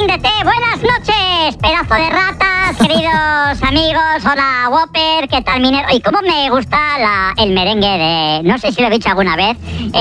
ríndete. Buenas noches, pedazo de ratas, queridos amigos. Hola, Whopper, ¿qué tal, minero? Y cómo me gusta el merengue de... No sé si lo he dicho alguna vez.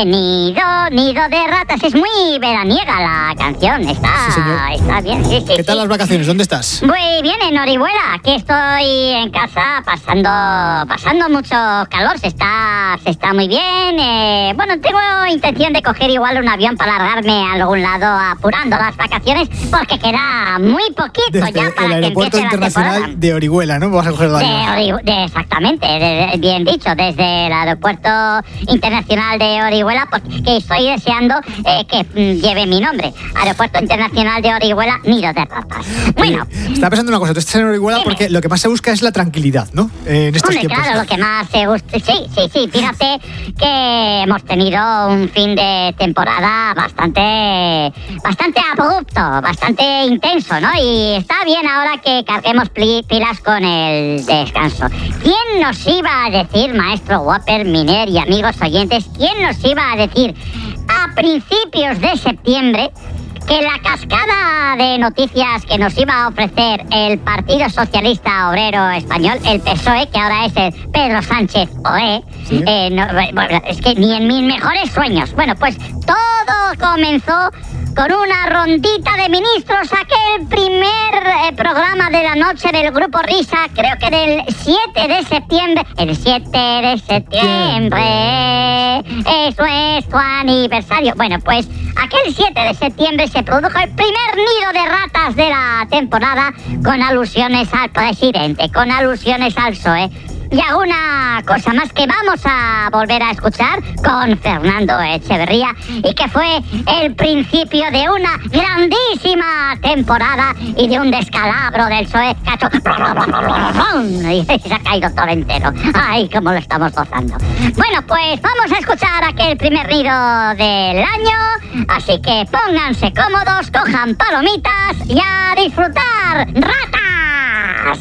Nido de ratas. Es muy veraniega la canción. Está bien, sí. ¿Qué tal las vacaciones? ¿Dónde estás? Muy bien, en Orihuela. Aquí estoy en casa pasando mucho calor. Se está muy bien. Bueno, tengo intención de coger igual un avión para largarme a algún lado apurando las vacaciones, porque queda muy poquito desde ya para el que aeropuerto empiece la internacional temporada. de Orihuela, ¿no? Vas a coger el avión. Exactamente, bien dicho, desde el aeropuerto internacional de Orihuela, porque estoy deseando que lleve mi nombre. Aeropuerto Internacional de Orihuela, Nido de Ratas. Bueno. Estaba pensando una cosa, tú estás en Orihuela porque lo que más se busca es la tranquilidad, ¿no? En estos tiempos. Claro, lo que más se gusta. Sí. Fíjate que hemos tenido un fin de temporada bastante abrupto, bastante intenso, ¿no? Y está bien ahora que carguemos pilas con el descanso. ¿Quién nos iba a decir, maestro Whopper, Miner y amigos oyentes, quién nos iba a decir a principios de septiembre que la cascada de noticias que nos iba a ofrecer el Partido Socialista Obrero Español, el PSOE, que ahora es el Pedro Sánchez OE, ¿sí? Es que ni en mis mejores sueños. Bueno, pues todo comenzó con una rondita de ministros, aquel primer programa de la noche del Grupo Risa, creo que del 7 de septiembre. El 7 de septiembre, eso es tu aniversario. Bueno, pues aquel 7 de septiembre se produjo el primer nido de ratas de la temporada, con alusiones al presidente, con alusiones al PSOE. Y alguna cosa más que vamos a volver a escuchar con Fernando Echeverría, y que fue el principio de una grandísima temporada y de un descalabro del PSOE que ha hecho... y se ha caído todo entero. Ay, cómo lo estamos gozando. Bueno, pues vamos a escuchar aquel primer nido del año, así que pónganse cómodos, cojan palomitas y a disfrutar. ¡Ratas!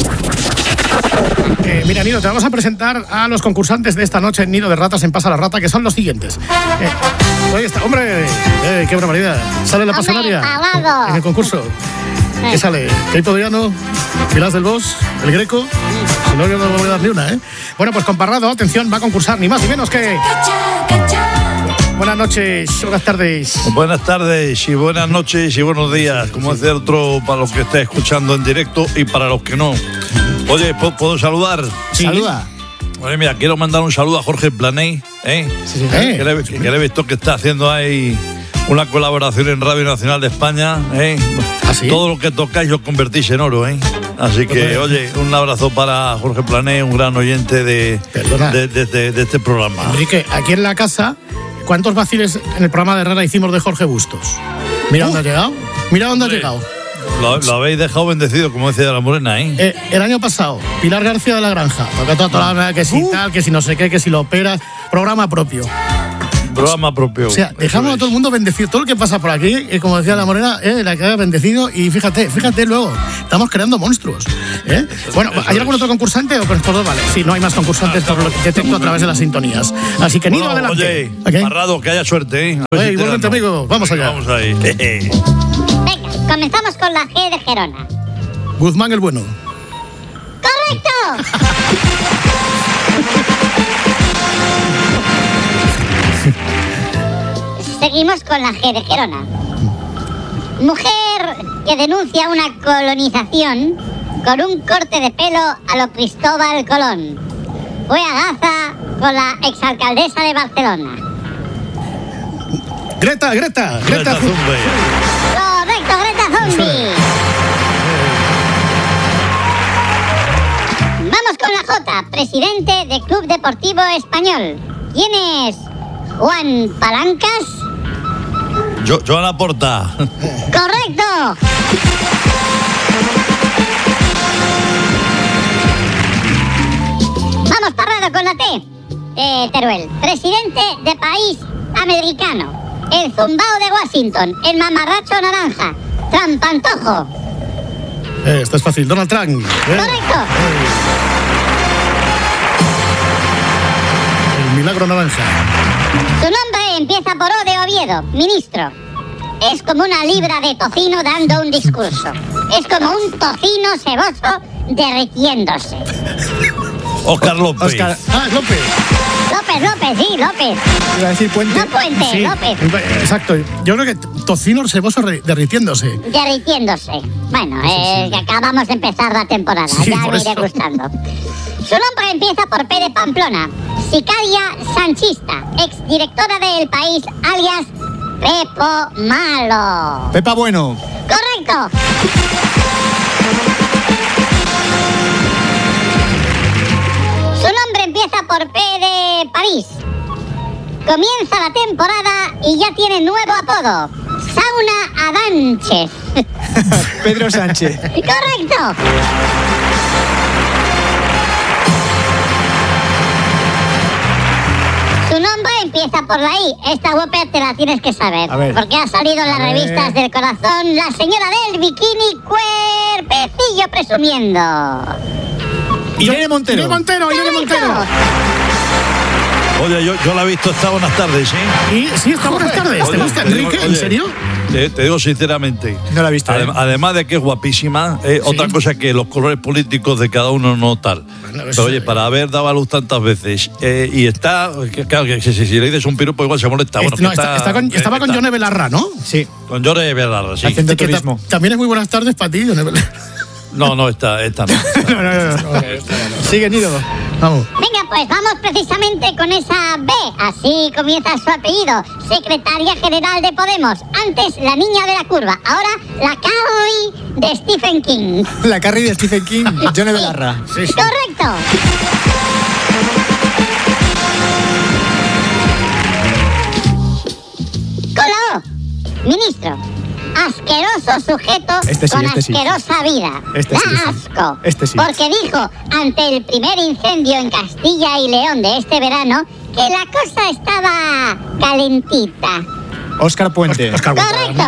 Mira, Nido, te vamos a presentar a los concursantes de esta noche en Nido de Ratas en Pasa la Rata, que son los siguientes. Ahí está, hombre, qué barbaridad. Sale la pasionaria en el concurso. ¿Qué sale? Keito Diano, Pilar del Bosch, el Greco. Si no, yo no voy a dar ni una, ¿eh? Bueno, pues con Parrado, atención, va a concursar ni más ni menos que... Buenas noches, buenas tardes. Buenas tardes y buenas noches y buenos días, como decía otro, para los que esté escuchando en directo y para los que no. Oye, ¿puedo saludar? Sí. Saluda. Oye, mira, quiero mandar un saludo a Jorge Planey, Sí. Que le he visto que está haciendo ahí una colaboración en Radio Nacional de España, ¿Ah, sí? Todo lo que tocáis lo convertís en oro, Así que, oye, un abrazo para Jorge Planey, un gran oyente de este programa. Enrique, aquí en la casa, ¿cuántos vaciles en el programa de Rara hicimos de Jorge Bustos? Mira dónde ha llegado. Mira dónde ha llegado. Lo habéis dejado bendecido, como decía la Morena, El año pasado, Pilar García de la Granja, que si tal, que si no sé qué, que si lo operas, programa propio. Programa propio. O sea, dejamos a todo el mundo bendecido. Todo lo que pasa por aquí, como decía la Morena, la queda bendecido. Y fíjate luego, estamos creando monstruos. Bueno, ¿hay algún otro concursante o con estos dos? Vale, sí, no hay más concursantes por lo que detecto a través de las sintonías. Así que Nido, adelante. Oye, Parrado, que haya suerte, Igualmente, amigo, vamos allá. Vamos ahí. Venga, comenzamos con la G de Gerona. Guzmán el Bueno. ¡Correcto! Seguimos con la G de Gerona. Mujer que denuncia una colonización con un corte de pelo a lo Cristóbal Colón. Fue a Gaza con la exalcaldesa de Barcelona. Greta Thunberg. Correcto, Greta Thunberg. Vamos con la J, presidente de Club Deportivo Español. ¿Quién es? ¿Juan Palancas? Joan Porta. ¡Correcto! Vamos, Parrado, con la T. Teruel, presidente de país americano. El zumbao de Washington, el mamarracho naranja, Trampantojo. Esto es fácil, Donald Trump. Correcto. El milagro naranja. Su nombre empieza por O de Oviedo, ministro. es como una libra de tocino dando un discurso. Es como un tocino ceboso derritiéndose. Óscar López. Óscar. López. López, sí, López. Iba a decir Puente. No Puente, Sí, López. exacto. Yo creo que tocino ceboso derritiéndose. Derritiéndose. Bueno, que acabamos de empezar la temporada. Sí, ya por me iré eso. gustando. Su nombre empieza por P de Pamplona. Sicaria sanchista, exdirectora del País, alias Pepo Malo. Pepa Bueno. ¡Correcto! Su nombre empieza por P de París. Comienza la temporada y ya tiene nuevo apodo. Sauna Adanches. Pedro Sánchez. ¡Correcto! Su nombre empieza por la I. Esta Whopper te la tienes que saber. A ver. Porque ha salido en las A ver. revistas del corazón la señora del bikini cuerpecillo presumiendo. Irene Montero. Irene Montero. Oye, yo la he visto esta buenas tardes, ¿sí? Y sí, está buenas tardes. ¿Te Oye, gusta, te digo- Enrique? ¿En oye, serio? Te digo sinceramente. No la he visto. Además de que es guapísima, otra cosa que los colores políticos de cada uno no tal. Bueno, Pero oye, para haber dado a luz tantas veces y está, claro, que si le dices un piropo igual se molesta. Bueno, No, que está- estaba con está- Yone Belarra, ¿no? Sí. Con Yone Belarra, sí. Haciendo Que turismo. también es muy buenas tardes para ti, Yone Belarra. No, esta no. No. Sigue, Nido. Vamos. Venga, pues vamos precisamente con esa B. Así comienza su apellido. Secretaria General de Podemos. Antes la niña de la curva. Ahora la Carrie de Stephen King. La Carrie de Stephen King, Yone Belarra. Sí, sí. Correcto. Con la O. Ministro. Asqueroso sujeto Este sí, con este sí. asquerosa vida. Este Da sí, este sí. asco. Este sí. Porque dijo ante el primer incendio en Castilla y León de este verano que la cosa estaba calentita. Óscar Puente. Óscar Puente. Correcto.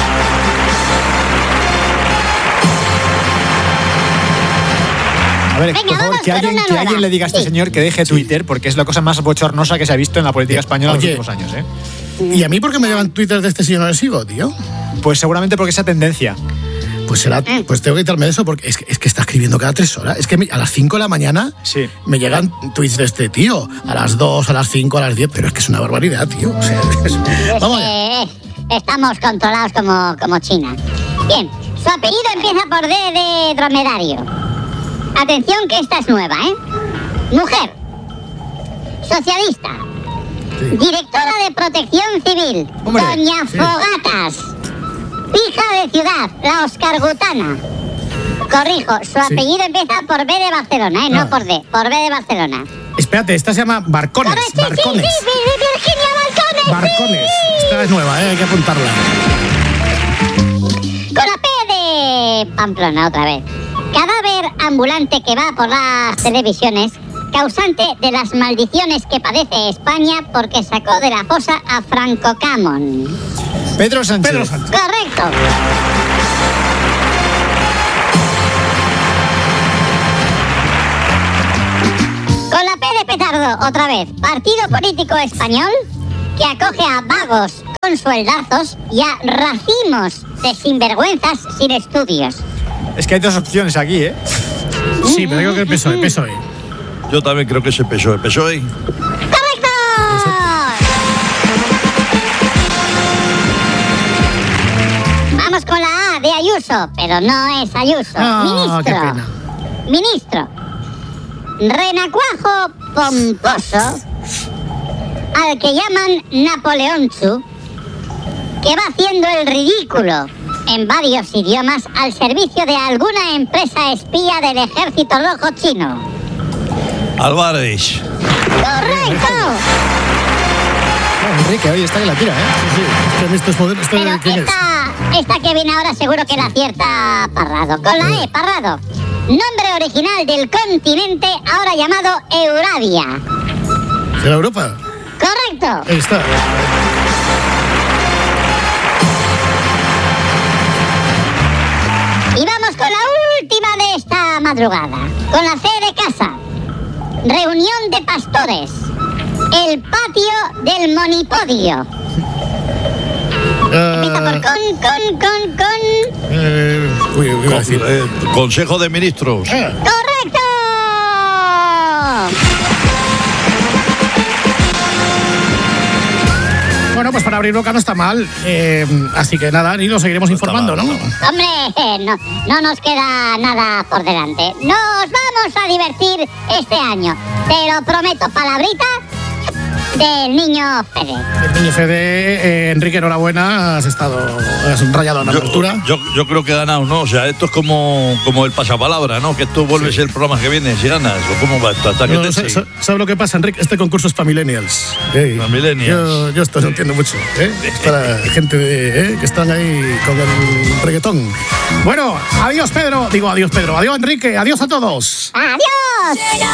A ver, Venga, por favor, vamos que con alguien, una que nueva. alguien le diga a este Sí. señor que deje Twitter, porque es la cosa más bochornosa que se ha visto en la política española en Oye. los últimos años, ¿eh? ¿Y a mí por qué me llevan Twitter de este señor no le sigo, tío? Pues seguramente porque esa tendencia. Pues pues tengo que quitarme eso porque es que está escribiendo cada 3 horas. Es que a las 5 de la mañana Sí. me llegan tweets de este tío. A las 2, a las 5, a las 10. Pero es que es una barbaridad, tío. O sea, Es vamos allá. que estamos controlados como China. Bien, su apellido empieza por D de dromedario. Atención que esta es nueva, ¿eh? Mujer. Socialista. Sí. Directora de Protección Civil. Hombre, Doña sí. Fogatas. Hija de ciudad, la Oscar Gutana. Corrijo, su apellido empieza por B de Barcelona, ¿eh? No por D, por B de Barcelona. Espérate, esta se llama Barcones. Correcto, sí, Barcones. sí, Virginia Barcones. Barcones. Esta es nueva, hay que apuntarla. Con la P de Pamplona otra vez. Cadáver ambulante que va por las televisiones, causante de las maldiciones que padece España porque sacó de la fosa a Franco Camón. Pedro Sánchez. Pedro Sánchez. Correcto. Con la P de petardo otra vez. Partido político español que acoge a vagos con sueldazos y a racimos de sinvergüenzas sin estudios. Es que hay dos opciones aquí, ¿eh? Sí, pero digo que el PSOE. Yo también creo que es el PSOE. PSOE. ¡Correcto! Vamos con la A de Ayuso, pero no es Ayuso. Ah, qué Ministro. pena. Ministro. Renacuajo pomposo, al que llaman Napoleonchu, que va haciendo el ridículo en varios idiomas al servicio de alguna empresa espía del Ejército Rojo Chino. Álvarez. ¡Correcto! Enrique, oye, está que la tira, ¿eh? Sí, es que estos modelos. Pero ¿Quién es? esta que viene ahora seguro que la acierta Parrado. Con la E, Parrado. Nombre original del continente ahora llamado Eurasia. ¿De la Europa? Correcto. Ahí está. Y vamos con la última de esta madrugada. Con la C de casa. Reunión de pastores. El patio del monipodio. Empieza por iba a decir. Consejo de Ministros. ¡Correcto! Bueno, pues para abrir boca no está mal. Así que nada, ni lo seguiremos informando, ¿no? Hombre, no nos queda nada por delante. Nos vamos a divertir este año. Te lo prometo, palabrita del niño Fede. El niño Fede, Enrique, enhorabuena. Has rayado en la apertura. Yo creo que he ganado, ¿no? O sea, esto es como el pasapalabra, ¿no? Que esto vuelve a ser el programa que viene si ganas. ¿O cómo va esto? ¿Sabes lo que pasa, Enrique? Este concurso es para millennials. Para millennials. Yo esto no entiendo mucho. Es para gente que están ahí con el reggaetón. Bueno, adiós, Pedro. Adiós, Enrique. Adiós a todos. ¡Adiós!